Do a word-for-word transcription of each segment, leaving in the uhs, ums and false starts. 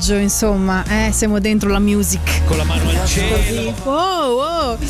viaggio, insomma, eh, siamo dentro la music. Con la mano al cielo. Oh, oh.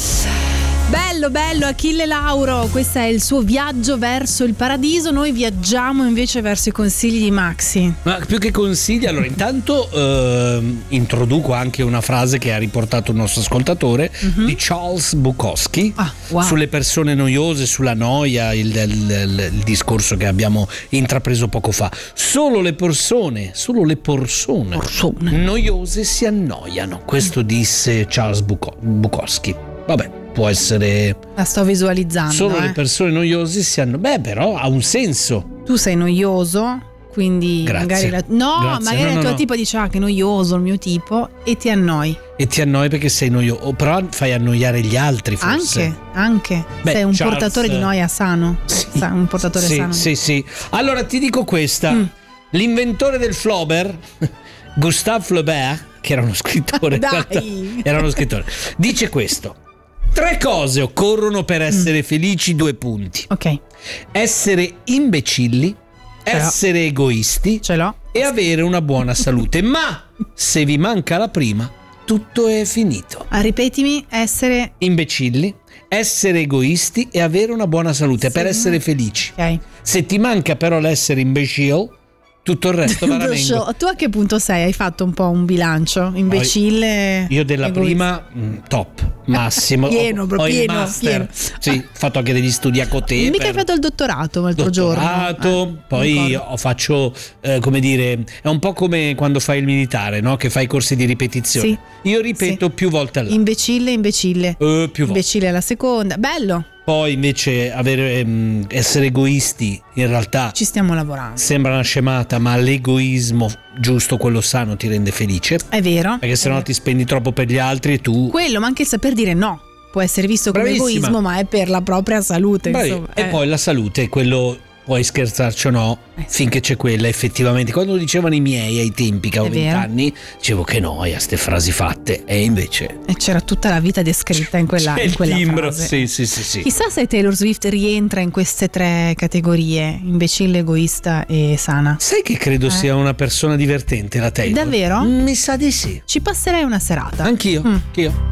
Bello, bello, Achille Lauro, questo è il suo viaggio verso il paradiso. Noi viaggiamo invece verso i consigli di Maxi. Ma più che consigli, allora intanto eh, introduco anche una frase che ha riportato un nostro ascoltatore, mm-hmm. di Charles Bukowski, ah, wow. sulle persone noiose, sulla noia, il, il, il, il discorso che abbiamo intrapreso poco fa. Solo le persone, solo le persone, persone. noiose si annoiano. Questo disse Charles Bukowski. Vabbè, può essere. La sto visualizzando. Solo eh. le persone noiose si hanno. Beh, però ha un senso. Tu sei noioso, quindi Grazie. magari la... no, Grazie. magari no, il no, tuo no. tipo dice ah che noioso il mio tipo e ti annoi. E ti annoi perché sei noioso, però fai annoiare gli altri forse. Anche, anche. Beh, sei un Charles... portatore di noia sano. Sì. Un portatore sì, sano. Sì, sì. Allora ti dico questa. Mm. L'inventore del Flaubert, Gustave Flaubert, che era uno scrittore, Dai. era uno scrittore, dice questo. Tre cose occorrono per essere mm. felici, due punti. Ok. Essere imbecilli, Ce essere l'ho. egoisti Ce l'ho. e avere una buona salute. Ma se vi manca la prima, tutto è finito. Ah, ripetimi, essere Imbecilli, essere egoisti e avere una buona salute sì. per essere felici. Ok. Se ti manca però l'essere imbecille, tutto il resto va venendo. Tu a che punto sei? Hai fatto un po' un bilancio? Imbecille? Io della egoista. prima mh, top, massimo. Pieno, ho, bro, ho pieno, il master. pieno. Sì, ho fatto anche degli studi a Coté. Mica per... hai fatto il dottorato l'altro dottorato, giorno. Eh, poi ho faccio, eh, come dire, è un po' come quando fai il militare, no? Che fai corsi di ripetizione. Sì. Io ripeto sì. più volte all'anno. Imbecille, imbecille. Uh, più volte. Imbecille alla seconda. Bello. Poi invece avere, ehm, essere egoisti in realtà ci stiamo lavorando. Sembra una scemata, ma l'egoismo giusto, quello sano, ti rende felice. È vero. Perché sennò ti spendi troppo per gli altri e tu. Quello, ma anche il saper dire no può essere visto come Bravissima. egoismo, ma è per la propria salute. Insomma. E eh. poi la salute, quello puoi scherzarci o no, eh sì. finché c'è quella effettivamente. Quando lo dicevano i miei ai tempi che avevo venti anni, dicevo che noia ste frasi fatte, e invece e c'era tutta la vita descritta in quella, c'è in quella il timbro. frase. Sì, sì, sì, sì. Chissà se Taylor Swift rientra in queste tre categorie: imbecille, egoista e sana. Sai che credo eh. sia una persona divertente la Taylor? Davvero? Mi sa di sì. Ci passerei una serata. Anch'io, mm. anch'io.